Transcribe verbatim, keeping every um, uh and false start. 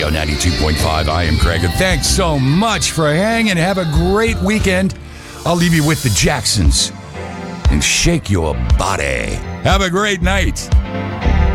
Radio ninety-two point five. I am Craig, and thanks so much for hanging. Have a great weekend. I'll leave you with the Jacksons and shake your body. Have a great night.